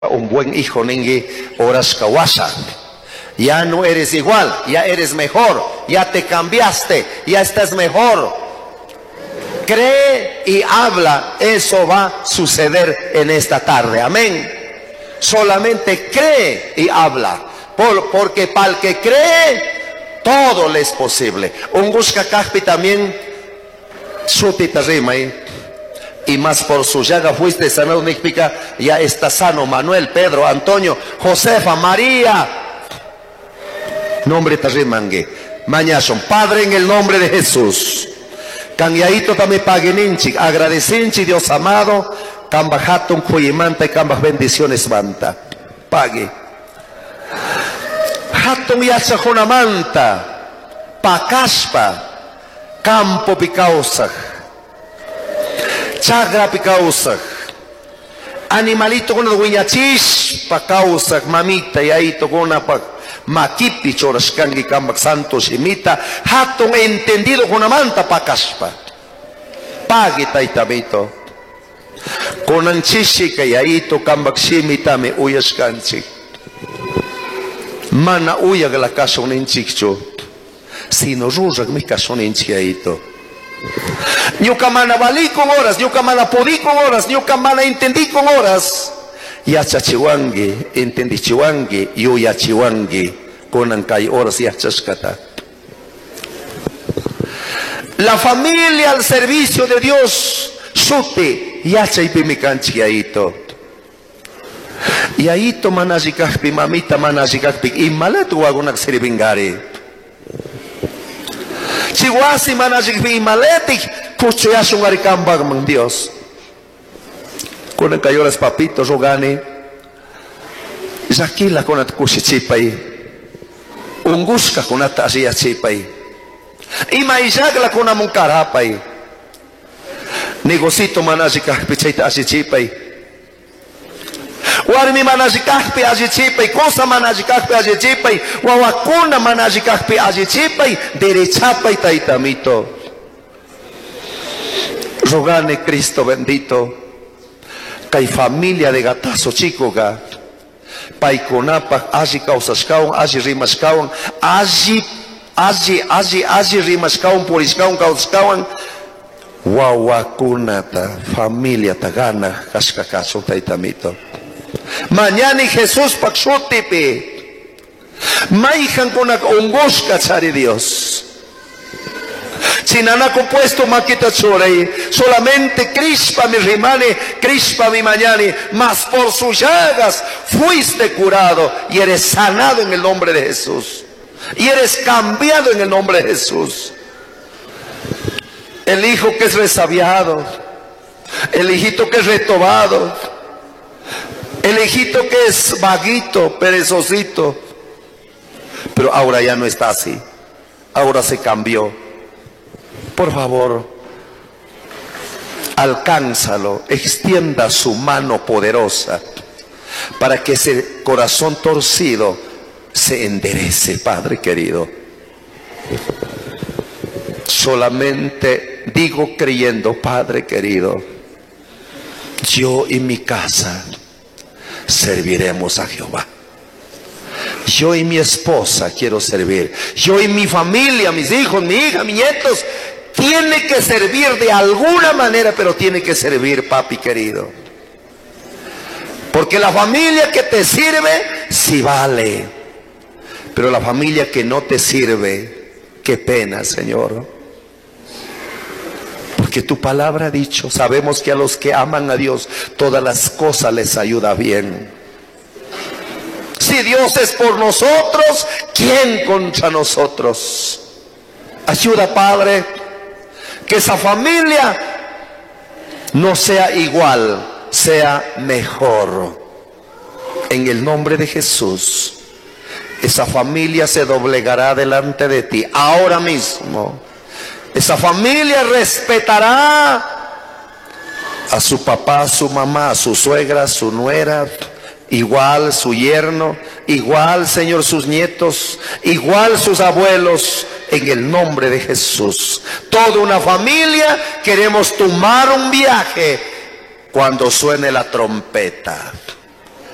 un buen hijo ningi oras kawasa. Ya no eres igual, ya eres mejor, ya te cambiaste, ya estás mejor. Cree y habla, eso va a suceder en esta tarde, amén. Solamente cree y habla, porque para el que cree, todo le es posible. Un busca caspi también, sutita rima y más por su llaga fuiste sanado, ya está sano. Manuel, Pedro, Antonio, Josefa, María. Nombre tarrimangue. Mañason, Padre, en el nombre de Jesús. Canyaito también pagueninchi, agradecinchi, Dios amado. Cambaj hatun kuyimanta y cambaj bendiciones manta. Pague. Hatun yachajuna manta. Pakaspa. Campo picausaj. Chagra picausaj. Animalito con guiñachis pacausaj. Mamita y ahí tocona pa. Makipi choraskangi kambak santo shimita. Hatun entendido con manta pakaspa. Pague taitamito. Konan chishi kaya ito kambak shimita me uyas kanchi. Mana uyag la kasonin chikcho. Sino rurag mi kasonin ito. Nyuka mana bali con horas, nyuka mana podi con horas, nyuka mana entendí con horas. Yacha chiwangi, entendí chiwangi, yuya chiwangi. Konan kay horas yachaskata. La familia al servicio de Dios. Sute yacha ipimikanchi aito. Y aito manajikakpi mamita manajikakpi imalatu wagunak siribingari. Chihuasi manajikpi imaletik puchoyasun arikambag mang Dios. Kunan kayoras papito rogani. Zakila kunat kusichipay. Unguska kunat asiya chipay. Imaisagla kunamun karapay. Negocito manajikakpi chayta asichipay. Warmi manajikakpi asichipay. Cosa manajikakpi asichipay. Wawakuna manajikakpi asichipay. Derechapay taitamito. Rogane Cristo bendito. Kay familia de gatazo chico ga. Paikonapa aji kausaskawan, aji rimaskawan, aji rimaskawan, puriskawan, kauskawan. Wawakunata familia tagana kaskakaso taitamito. Mañana Jesús paksutipi. Maijan konak ongoska chari Dios. Sinana compuesto maquita chorei. Solamente crispa mi rimane, crispa mi mañana. Mas por sus llagas fuiste curado y eres sanado en el nombre de Jesús. Y eres cambiado en el nombre de Jesús. El hijo que es resabiado, el hijito que es retobado, el hijito que es vaguito, perezosito, pero ahora ya no está así, ahora se cambió. Por favor, alcánzalo, extienda su mano poderosa para que ese corazón torcido se enderece, Padre querido. Solamente digo creyendo, Padre querido, yo y mi casa serviremos a Jehová. Yo y mi esposa quiero servir. Yo y mi familia, mis hijos, mi hija, mis nietos, tiene que servir de alguna manera, pero tiene que servir, papi querido. Porque la familia que te sirve, sí vale. Pero la familia que no te sirve, qué pena, Señor. Porque tu palabra ha dicho, sabemos que a los que aman a Dios, todas las cosas les ayuda bien. Si Dios es por nosotros, ¿quién contra nosotros? Ayuda, Padre, que esa familia no sea igual, sea mejor. En el nombre de Jesús, esa familia se doblegará delante de ti ahora mismo. Esa familia respetará a su papá, a su mamá, a su suegra, a su nuera, igual su yerno, igual, Señor, sus nietos, igual sus abuelos, en el nombre de Jesús. Toda una familia queremos tomar un viaje cuando suene la trompeta.